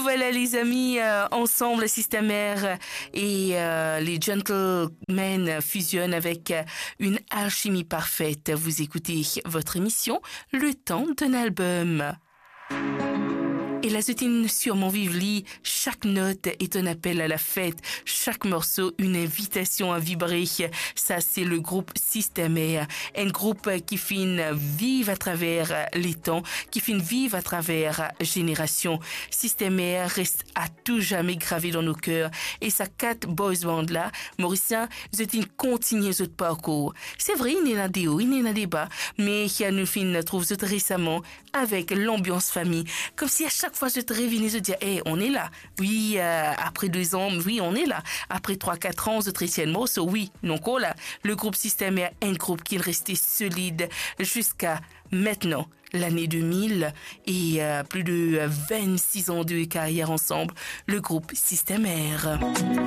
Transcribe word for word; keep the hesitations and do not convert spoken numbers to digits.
voilà les amis, euh, ensemble Système R et euh, les Gentlemen fusionnent avec euh, une alchimie parfaite. Vous écoutez votre émission, Le temps d'un album. Et la zutine sur mon vivli, chaque note est un appel à la fête, chaque morceau une invitation à vibrer. Ça, c'est le groupe Système R, un groupe qui finit vivre à travers les temps, qui finit vivre à travers générations. Système R reste à tout jamais gravé dans nos cœurs. Et sa quatre boys band là, Mauricien, zutine continue ce parcours. C'est vrai, il y en a des hauts, il y en a des bas, mais il nous fin trouve récemment avec l'ambiance famille, comme si à chaque fois je te réveillais, je disais, hey, on est là. Oui, euh, après deux ans, oui, on est là. Après trois, quatre ans, je te morceau, oui, donc oh là. Le groupe Système est un groupe qui est resté solide jusqu'à maintenant, l'année deux mille, et euh, plus de vingt-six ans de carrière ensemble, le groupe Système R.